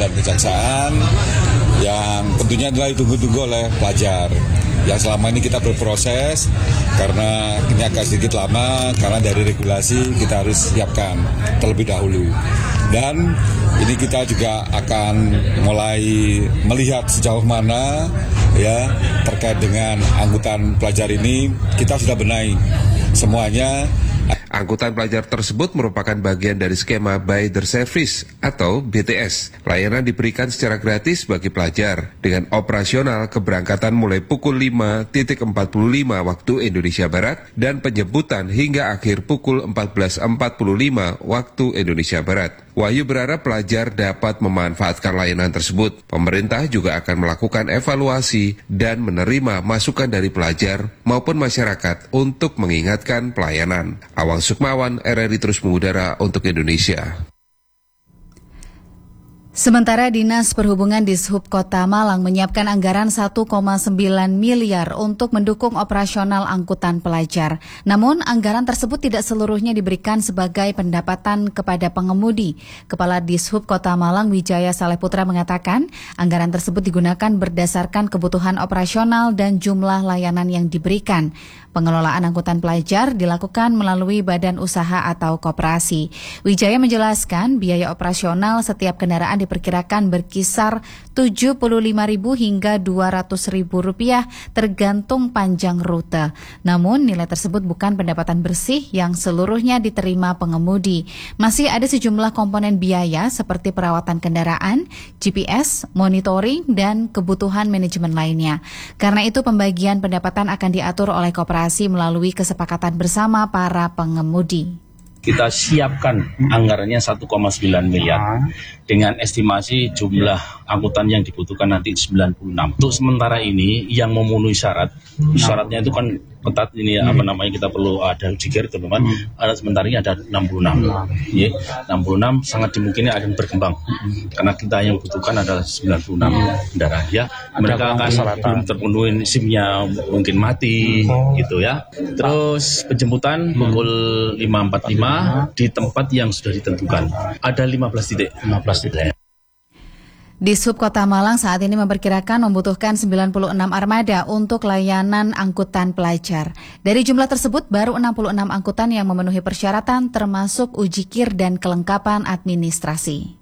dan Kejaksaan yang tentunya adalah ditunggu-tunggu oleh pelajar. Yang selama ini kita berproses karena ini agak sedikit lama karena dari regulasi kita harus siapkan terlebih dahulu. Dan ini kita juga akan mulai melihat sejauh mana ya terkait dengan angkutan pelajar ini kita sudah benahi semuanya. Angkutan pelajar tersebut merupakan bagian dari skema By the Service atau BTS. Layanan diberikan secara gratis bagi pelajar dengan operasional keberangkatan mulai pukul 5.45 waktu Indonesia Barat dan penjemputan hingga akhir pukul 14.45 waktu Indonesia Barat. Wahyu berharap pelajar dapat memanfaatkan layanan tersebut. Pemerintah juga akan melakukan evaluasi dan menerima masukan dari pelajar maupun masyarakat untuk mengingatkan pelayanan. Awang Sukmawan, RRI terus mengudara untuk Indonesia. Sementara Dinas Perhubungan Dishub Kota Malang menyiapkan anggaran 1,9 miliar untuk mendukung operasional angkutan pelajar. Namun, anggaran tersebut tidak seluruhnya diberikan sebagai pendapatan kepada pengemudi. Kepala Dishub Kota Malang Wijaya Saleh Putra mengatakan, anggaran tersebut digunakan berdasarkan kebutuhan operasional dan jumlah layanan yang diberikan. Pengelolaan angkutan pelajar dilakukan melalui badan usaha atau koperasi. Wijaya menjelaskan biaya operasional setiap kendaraan diperkirakan berkisar Rp75.000 hingga Rp200.000 tergantung panjang rute. Namun nilai tersebut bukan pendapatan bersih yang seluruhnya diterima pengemudi. Masih ada sejumlah komponen biaya seperti perawatan kendaraan, GPS, monitoring, dan kebutuhan manajemen lainnya. Karena itu pembagian pendapatan akan diatur oleh koperasi melalui kesepakatan bersama para pengemudi. Kita siapkan anggarannya 1,9 miliar dengan estimasi jumlah angkutan yang dibutuhkan nanti 96. Untuk sementara ini yang memenuhi syaratnya itu kan ketat ini kita perlu ada uji kir teman-teman. Ada sementara ini ada 66. Ya, 66 sangat dimungkinkan akan berkembang. Karena kita yang butuhkan adalah 96 kendaraan ya. Mereka akan belum terpenuhi SIM-nya mungkin mati gitu ya. Terus penjemputan pukul 5.45 di tempat yang sudah ditentukan. Ada 15 titik. Dishub Kota Malang saat ini memperkirakan membutuhkan 96 armada untuk layanan angkutan pelajar. Dari jumlah tersebut, baru 66 angkutan yang memenuhi persyaratan termasuk uji kir dan kelengkapan administrasi.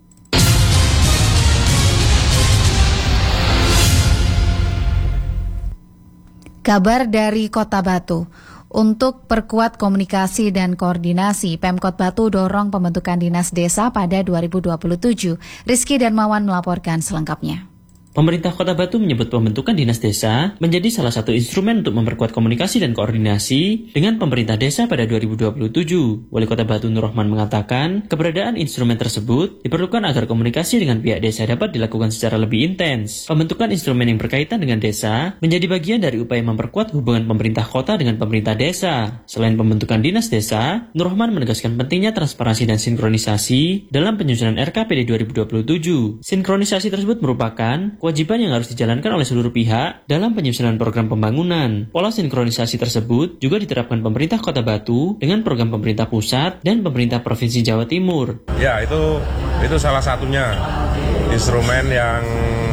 Kabar dari Kota Batu. Untuk perkuat komunikasi dan koordinasi, Pemkot Batu dorong pembentukan Dinas Desa pada 2027. Rizky Darmawan melaporkan selengkapnya. Pemerintah Kota Batu menyebut pembentukan Dinas Desa menjadi salah satu instrumen untuk memperkuat komunikasi dan koordinasi dengan pemerintah desa pada 2027. Wali Kota Batu Nur Rahman mengatakan, keberadaan instrumen tersebut diperlukan agar komunikasi dengan pihak desa dapat dilakukan secara lebih intens. Pembentukan instrumen yang berkaitan dengan desa menjadi bagian dari upaya memperkuat hubungan pemerintah kota dengan pemerintah desa. Selain pembentukan Dinas Desa, Nur Rahman menegaskan pentingnya transparansi dan sinkronisasi dalam penyusunan RKPD 2027. Sinkronisasi tersebut merupakan kewajiban yang harus dijalankan oleh seluruh pihak dalam penyusunan program pembangunan. Pola sinkronisasi tersebut juga diterapkan pemerintah Kota Batu dengan program pemerintah pusat dan pemerintah Provinsi Jawa Timur. Ya, itu salah satunya instrumen yang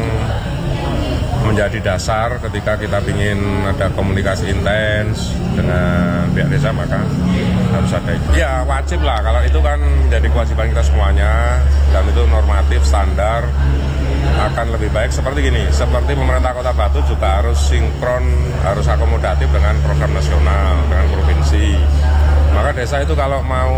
menjadi dasar ketika kita ingin ada komunikasi intens dengan pihak desa, maka harus ada itu. Ya, wajib lah, kalau itu kan jadi kewajiban kita semuanya dan itu normatif, standar. Akan lebih baik seperti gini, seperti pemerintah Kota Batu juga harus sinkron, harus akomodatif dengan program nasional, dengan provinsi. Maka desa itu kalau mau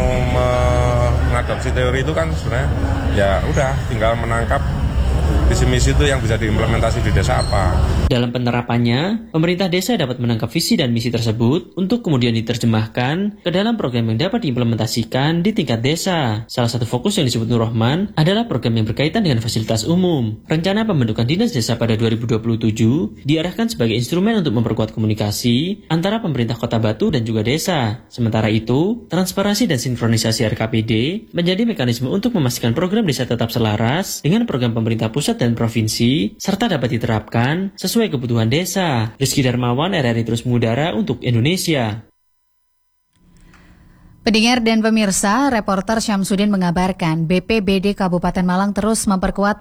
mengadopsi teori itu kan sebenarnya ya udah tinggal menangkap visi misi itu yang bisa diimplementasi di desa apa. Dalam penerapannya, pemerintah desa dapat menangkap visi dan misi tersebut untuk kemudian diterjemahkan ke dalam program yang dapat diimplementasikan di tingkat desa. Salah satu fokus yang disebut Nur Rahman adalah program yang berkaitan dengan fasilitas umum. Rencana pembentukan Dinas Desa pada 2027 diarahkan sebagai instrumen untuk memperkuat komunikasi antara pemerintah Kota Batu dan juga desa. Sementara itu, transparansi dan sinkronisasi RKPD menjadi mekanisme untuk memastikan program desa tetap selaras dengan program pemerintah pusat dan provinsi, serta dapat diterapkan sesuai kebutuhan desa. Rizky Darmawan, RRI terus mengudara untuk Indonesia. Pendengar dan pemirsa, reporter Syamsuddin mengabarkan BPBD Kabupaten Malang terus memperkuat